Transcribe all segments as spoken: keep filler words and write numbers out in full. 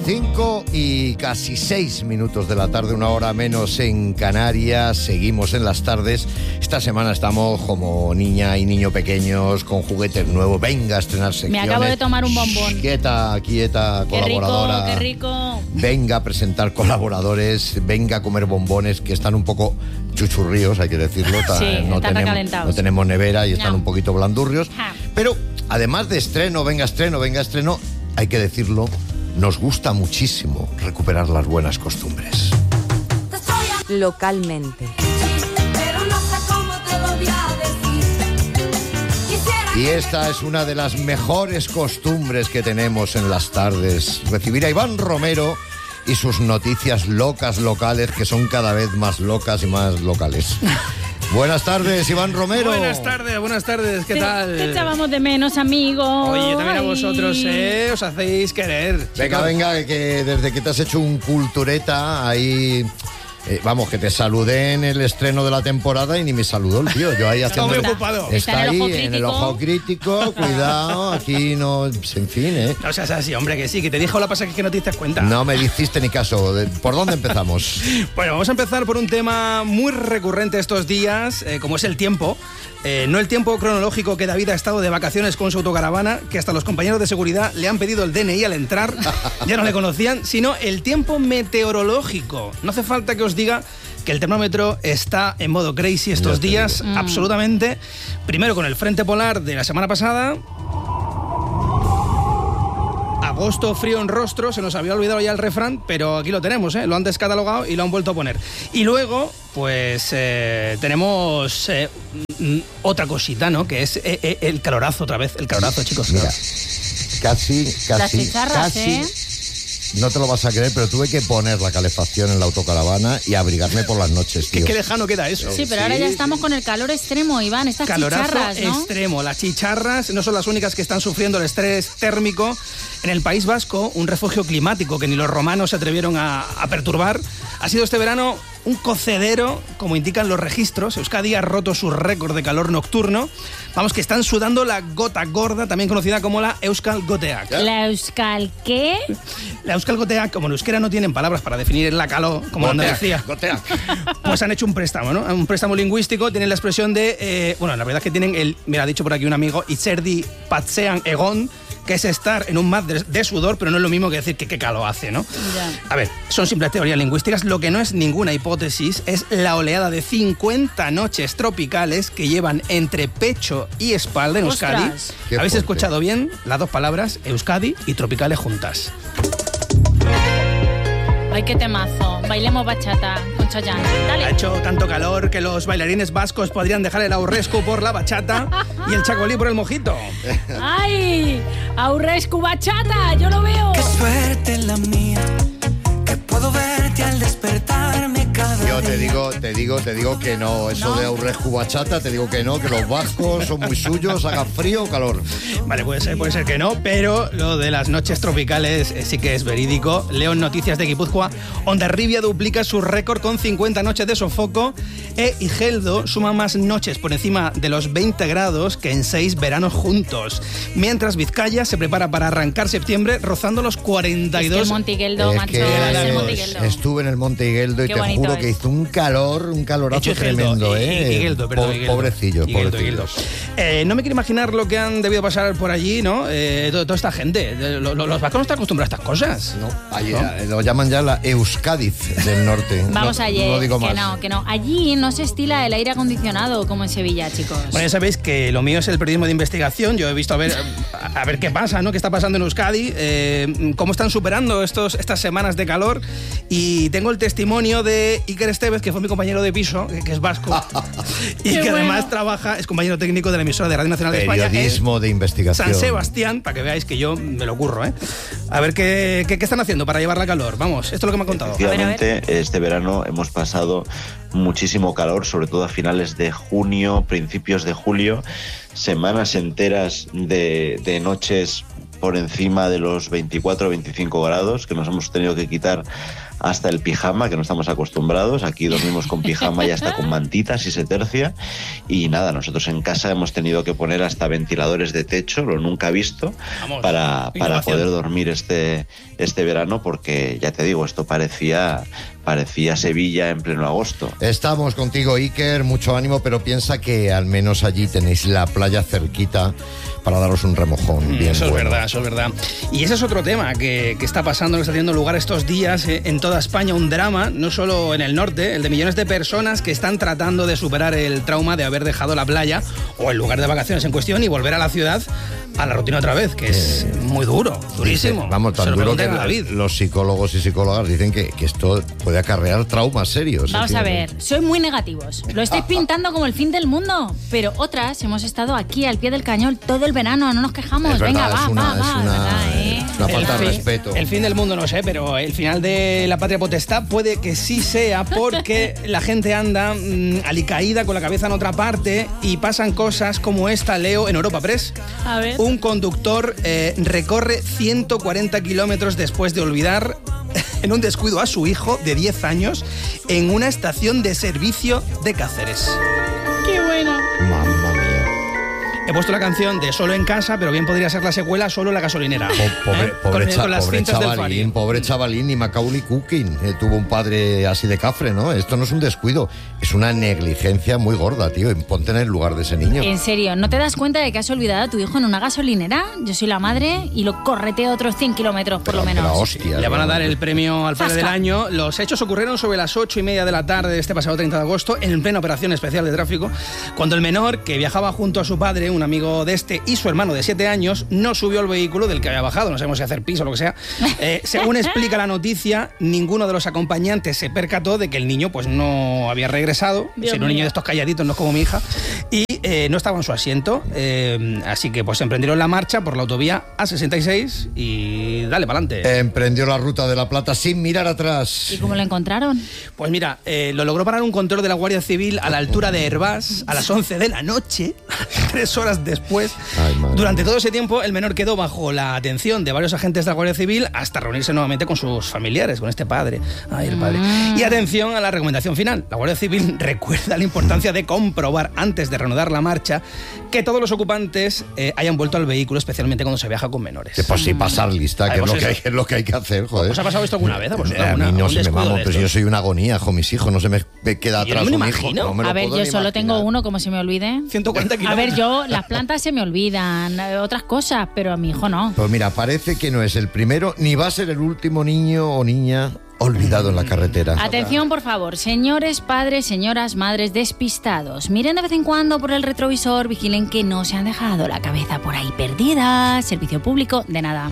Cinco y casi seis minutos de la tarde, una hora menos en Canarias. Seguimos en las tardes. Esta semana estamos como niña y niño pequeños con juguetes nuevos. Venga a estrenar secciones. Me acabo de tomar un bombón. Quieta, quieta, qué colaboradora. Rico, qué rico. Venga a presentar colaboradores. Venga a comer bombones que están un poco chuchurríos, hay que decirlo. Sí, no están tenemos, recalentados. no tenemos nevera y están No. un poquito blandurrios. Ja. Pero además de estreno, venga estreno, venga estreno, hay que decirlo, nos gusta muchísimo recuperar las buenas costumbres. Localmente. Y esta es una de las mejores costumbres que tenemos en las tardes. Recibir a Iván Romero y sus noticias locas locales, que son cada vez más locas y más locales. Buenas tardes, Iván Romero. Buenas tardes, buenas tardes, ¿qué te, tal? Te echábamos de menos, amigo. Oye, también a Ay. vosotros, ¿eh? Os hacéis querer. Venga, chicos. venga, que desde que te has hecho un cultureta ahí... Eh, vamos, que te saludé en el estreno de la temporada y ni me saludó el tío. Yo ahí haciendo... muy Está- ocupado. Está Está en el ahí, ojo en el crítico. ojo crítico, cuidado, aquí no... En fin, ¿eh? No seas así, hombre, que sí, que te dije la pasa que no te diste cuenta. No me hiciste ni caso. ¿Por dónde empezamos? Bueno, vamos a empezar por un tema muy recurrente estos días, eh, como es el tiempo. Eh, no el tiempo cronológico que David ha estado de vacaciones con su autocaravana, que hasta los compañeros de seguridad le han pedido el D N I al entrar, ya no le conocían, sino el tiempo meteorológico. No hace falta que os diga que el termómetro está en modo crazy estos Ya te días, digo. absolutamente. Primero con el frente polar de la semana pasada. Agosto frío en rostro, se nos había olvidado ya el refrán, pero aquí lo tenemos, ¿eh? Lo han descatalogado y lo han vuelto a poner. Y luego, pues eh, tenemos eh, mm, otra cosita, ¿no? Que es eh, eh, el calorazo otra vez, el calorazo, chicos. Mira, casi, Las casi, chicharras, casi... ¿eh? No te lo vas a creer, pero tuve que poner la calefacción en la autocaravana y abrigarme por las noches, Que tío. qué lejano queda eso. Sí, pero ahora ya estamos con el calor extremo, Iván. Estas Calorazo chicharras, ¿no? extremo. Las chicharras no son las únicas que están sufriendo el estrés térmico. En el País Vasco, un refugio climático que ni los romanos se atrevieron a, a perturbar, ha sido este verano un cocedero, como indican los registros. Euskadi ha roto su récord de calor nocturno. Vamos, que están sudando la gota gorda, también conocida como la Euskal Goteak. La Euskal, ¿qué? La Euskal Goteak, como en euskera no tienen palabras para definir la calor, como en Andalucía, Gotea. pues han hecho un préstamo, ¿no? Un préstamo lingüístico, tienen la expresión de... eh, bueno, la verdad es que tienen el... Mira, ha dicho por aquí un amigo, Itzerdi Patsean Egon, que es estar en un mar de, de sudor, pero no es lo mismo que decir que qué calor hace, ¿no? Ya. A ver, son simples teorías lingüísticas. Lo que no es ninguna hipótesis es la oleada de cincuenta noches tropicales que llevan entre pecho y espalda en Euskadi. ¡Ostras! Qué ¿Habéis fuerte. escuchado bien las dos palabras, Euskadi y tropicales juntas? Ay, qué temazo. Bailemos bachata con Chayanne. Dale. Ha hecho tanto calor que los bailarines vascos podrían dejar el aurrescu por la bachata y el chacolí por el mojito. ¡Ay! ¡Aurrescu bachata! ¡Yo lo veo! Qué suerte la mía, que puedo verte al despertarme cada Yo te día. digo, te digo, te digo que no. Eso No. de Aurrescu bachata, te digo que no, que los vascos son muy suyos, haga frío o calor. Vale, puede ser, puede ser que no, pero lo de las noches tropicales eh, sí que es verídico. Leo en Noticias de Guipúzcoa, Hondarribia duplica su récord con cincuenta noches de sofoco e Igeldo suma más noches por encima de los veinte grados que en seis veranos juntos. Mientras Vizcaya se prepara para arrancar septiembre rozando los cuarenta y Es que dos. el Monte Higueldo, Es macho, que es el es- Monte Higueldo. estuve en el Monte Higueldo y Qué te bonito juro que es. hizo un calor, un calorazo Hecho Igeldo, tremendo, I- ¿eh? I- Higueldo, perdón, Po- Higueldo. Pobrecillos, Higueldo, pobrecillos. Higueldo. Eh, no me quiero imaginar lo que han debido pasar por allí, ¿no? Eh, to- toda esta gente. Eh, lo- lo- los vascos no están acostumbrados a estas cosas. No, allí, eh, lo llaman ya la Euskadiz del norte. Vamos no, ayer, no digo que más. no, que no. Allí no se estila el aire acondicionado como en Sevilla, chicos. Bueno, ya sabéis que lo mío es el periodismo de investigación. Yo he visto a ver, a, a ver qué pasa, ¿no? ¿Qué está pasando en Euskadi? Eh, ¿Cómo están superando estos, estas semanas de calor? Y tengo el testimonio de Iker Estevez, que fue mi compañero de piso, que, que es vasco, y Qué que además bueno. trabaja, es compañero técnico de la emisora de Radio Nacional de España. en Periodismo de investigación. San Sebastián, para que veáis que yo me lo curro, ¿eh? A ver qué, qué, qué están haciendo para llevar la calor. Vamos, esto es lo que me han contado. Efectivamente, este verano hemos pasado muchísimo calor, sobre todo a finales de junio, principios de julio, semanas enteras de, de noches por encima de los veinticuatro o veinticinco grados, que nos hemos tenido que quitar hasta el pijama, que no estamos acostumbrados. Aquí dormimos con pijama y hasta con mantitas y se tercia. Y nada, nosotros en casa hemos tenido que poner hasta ventiladores de techo, lo nunca visto, Vamos, para, para poder dormir este, este verano, porque ya te digo, esto parecía, parecía Sevilla en pleno agosto. Estamos contigo, Iker, mucho ánimo, pero piensa que al menos allí tenéis la playa cerquita para daros un remojón. Bien eso bueno. es verdad, eso es verdad. Y ese es otro tema que, que está pasando, que está teniendo lugar estos días eh, en toda España, un drama, no solo en el norte, el de millones de personas que están tratando de superar el trauma de haber dejado la playa o el lugar de vacaciones en cuestión y volver a la ciudad a la rutina otra vez, que es eh, muy duro, durísimo. Vamos, tan duro que David. Los psicólogos y psicólogas dicen que, que esto puede acarrear traumas serios. Vamos a ver, sois muy negativos. Lo estáis pintando como el fin del mundo, pero otras hemos estado aquí al pie del cañón todo el verano, no nos quejamos. Es Venga, verdad, va, es una, va, va, es una, verdad, ¿eh? una falta de El fin- respeto. El fin del mundo no sé, pero el final de la patria potestad puede que sí sea, porque la gente anda mmm, alicaída con la cabeza en otra parte y pasan cosas como esta, leo en Europa Press. A ver. Un conductor eh, recorre ciento cuarenta kilómetros después de olvidar en un descuido a su hijo de diez años en una estación de servicio de Cáceres. Qué bueno. Mamma mía. He puesto la canción de Solo en casa, pero bien podría ser la secuela Solo en la gasolinera. Po- Pobre, ¿Eh? pobre, con, cha- con las pobre cintas del chavalín, Fari. pobre chavalín, y Macaulay Culkin eh, tuvo un padre así de cafre, ¿no? Esto no es un descuido, es una negligencia muy gorda, tío. Ponte en el lugar de ese niño. En serio, ¿no te das cuenta de que has olvidado a tu hijo en una gasolinera? Yo soy la madre y lo correteo otros cien kilómetros por lo Pero, menos. pero, hostia, Le van a ¿no? dar el premio al padre Zasca. del año. Los hechos ocurrieron sobre las ocho y media de la tarde de este pasado treinta de agosto, en plena operación especial de tráfico, cuando el menor, que viajaba junto a su padre, un amigo de este, y su hermano de siete años, no subió al vehículo del que había bajado. No sabemos si hacer pis o lo que sea. Eh, según explica la noticia, ninguno de los acompañantes se percató de que el niño pues no había regresado. Dios Si era un niño mío. de estos calladitos, no es como mi hija. Y eh, no estaba en su asiento. Eh, así que pues emprendieron la marcha por la autovía A sesenta y seis y dale para adelante. Emprendió la ruta de la Plata sin mirar atrás. ¿Y cómo lo encontraron? Pues mira, eh, lo logró parar un control de la Guardia Civil a la altura de Hervás a las once de la noche, tres horas después. Ay, madre. Durante todo ese tiempo, el menor quedó bajo la atención de varios agentes de la Guardia Civil hasta reunirse nuevamente con sus familiares, con este padre. Ay, el padre. Y atención a la recomendación final. La Guardia Civil recuerda la importancia de comprobar antes de reanudar la marcha que todos los ocupantes eh, hayan vuelto al vehículo, especialmente cuando se viaja con menores. Que pues sí, pasar lista, Ay, que es pues lo que, hay, eso. que es lo que hay que hacer, joder. ¿Os ha pasado esto alguna vez a vosotros? Eh, a ¿Alguna- mí no algún se me descuido mamo, de pero estos? yo soy una agonía, hijo. Mis hijos, no se me, me queda Yo atrás no me un lo hijo. imagino. No me lo A ver, puedo yo ni solo tengo imaginar. uno, como se me olvide. ciento cuarenta A kilómetros. ver, yo, las plantas se me olvidan, eh, otras cosas, pero a mi hijo no. Pues mira, parece que no es el primero ni va a ser el último niño o niña olvidado en la carretera. Atención, por favor, señores padres, señoras madres despistados. Miren de vez en cuando por el retrovisor, vigilen que no se han dejado la cabeza por ahí perdida. Servicio público, de nada.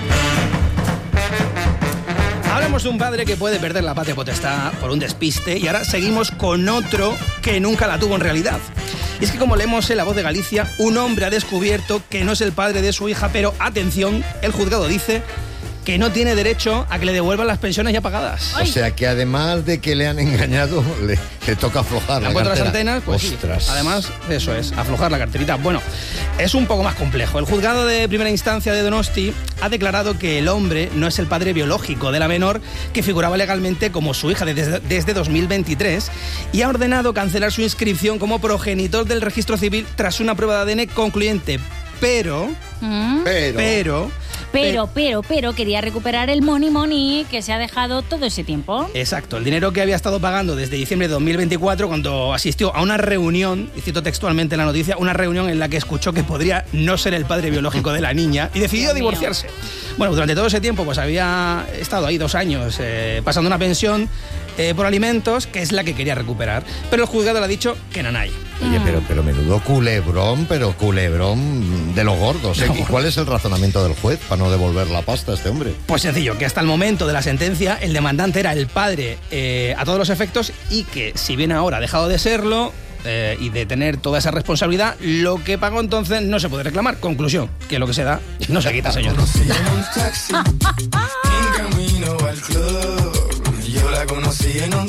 Hablamos de un padre que puede perder la patria potestad por un despiste y ahora seguimos con otro que nunca la tuvo en realidad. Y es que como leemos en La Voz de Galicia, un hombre ha descubierto que no es el padre de su hija, pero atención, el juzgado dice que no tiene derecho a que le devuelvan las pensiones ya pagadas. O sea que además de que le han engañado, le, le toca aflojar ¿Le la han puesto las cartera. antenas? Pues Ostras. sí. Además, eso es, aflojar la carterita. Bueno, es un poco más complejo. El juzgado de primera instancia de Donosti ha declarado que el hombre no es el padre biológico de la menor, que figuraba legalmente como su hija desde, desde dos mil veintitrés, y ha ordenado cancelar su inscripción como progenitor del registro civil tras una prueba de A D N concluyente. Pero, Mm. Pero, pero... Pero, pero, pero quería recuperar el money money que se ha dejado todo ese tiempo. Exacto, el dinero que había estado pagando desde diciembre de dos mil veinticuatro cuando asistió a una reunión, y cito textualmente la noticia, una reunión en la que escuchó que podría no ser el padre biológico de la niña y decidió Dios mío. divorciarse. Bueno, durante todo ese tiempo pues había estado ahí dos años eh, pasando una pensión eh, por alimentos, que es la que quería recuperar. Pero el juzgado le ha dicho que nanay. Oye, pero, pero menudo culebrón, pero culebrón de los gordos. ¿eh? ¿Y cuál es el razonamiento del juez para no devolver la pasta a este hombre? Pues sencillo, que hasta el momento de la sentencia el demandante era el padre eh, a todos los efectos y que si bien ahora ha dejado de serlo eh, y de tener toda esa responsabilidad, lo que pagó entonces no se puede reclamar. Conclusión, que lo que se da no se quita, señor. Conocí en un taxi, en camino al club. Yo la conocí en un taxi.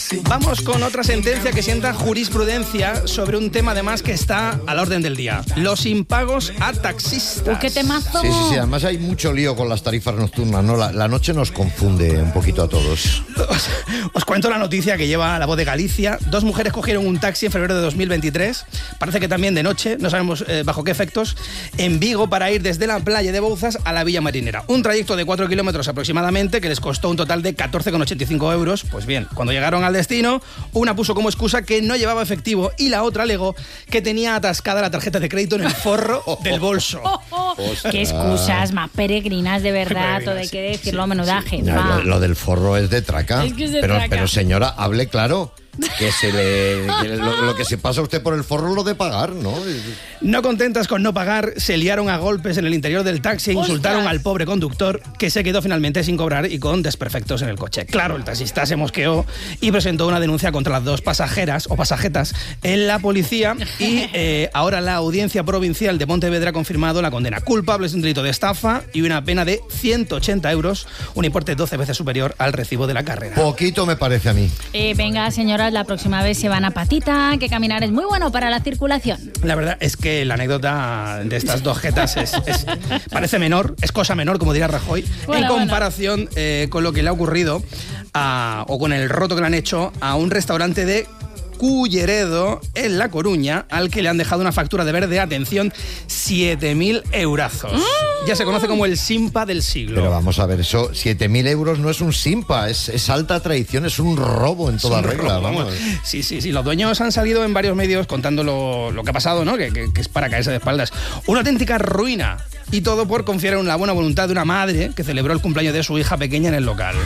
Vamos con otra sentencia que sienta jurisprudencia sobre un tema además que está a la orden del día. Los impagos a taxistas. Uy, qué temazo. Sí, sí, sí. Además hay mucho lío con las tarifas nocturnas, ¿no? La, la noche nos confunde un poquito a todos. Os, os cuento la noticia que lleva La Voz de Galicia. Dos mujeres cogieron un taxi en febrero de dos mil veintitrés. Parece que también de noche, no sabemos eh, bajo qué efectos, en Vigo para ir desde la playa de Bouzas a la Villa Marinera. Un trayecto de cuatro kilómetros aproximadamente que les costó un total de catorce con ochenta y cinco euros. Pues bien, cuando llegaron al destino, una puso como excusa que no llevaba efectivo y la otra alegó que tenía atascada la tarjeta de crédito en el forro del bolso. Oh, oh. Qué excusas más peregrinas, de verdad, todo hay que decirlo, sí, menudaje. Sí. Lo, lo del forro es de traca. Es que es de pero, traca. pero señora, hable claro. Que se le que lo, lo que se pasa a usted por el forro lo de pagar, ¿no? No contentas con no pagar, se liaron a golpes en el interior del taxi e insultaron ¡Ostras! al pobre conductor, que se quedó finalmente sin cobrar y con desperfectos en el coche. Claro, el taxista se mosqueó y presentó una denuncia contra las dos pasajeras o pasajetas en la policía y eh, ahora la Audiencia Provincial de Pontevedra ha confirmado la condena. Culpables de un delito de estafa y una pena de ciento ochenta euros, un importe doce veces superior al recibo de la carrera. Poquito me parece a mí. Eh, venga, señoras, la próxima vez se van a patita, que caminar es muy bueno para la circulación. La verdad es que la anécdota de estas dos jetas es, es, parece menor, es cosa menor, como diría Rajoy, bueno, en comparación bueno. eh, con lo que le ha ocurrido a, o con el roto que le han hecho a un restaurante de Culleredo, en La Coruña, al que le han dejado una factura de verde, atención, siete mil eurazos. Mm. Ya se conoce como el Simpa del siglo. Pero vamos a ver, eso, siete mil euros no es un Simpa, es, es alta traición, es un robo en toda regla. Robo, vamos. Sí, sí, sí, los dueños han salido en varios medios contando lo, lo que ha pasado, ¿no? Que, que, que es para caerse de espaldas. Una auténtica ruina. Y todo por confiar en la buena voluntad de una madre que celebró el cumpleaños de su hija pequeña en el local.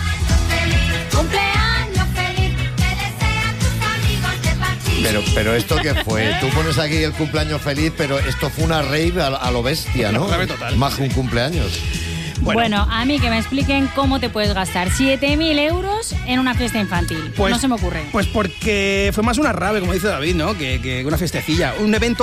Pero, pero esto qué fue, tú pones aquí el cumpleaños feliz, pero esto fue una rave a, a lo bestia, ¿no? Una rave total. Más que un cumpleaños. Bueno. bueno, a mí que me expliquen cómo te puedes gastar siete mil euros en una fiesta infantil. Pues, no se me ocurre. Pues porque fue más una rave, como dice David, ¿no? Que, que una fiestecilla. Un evento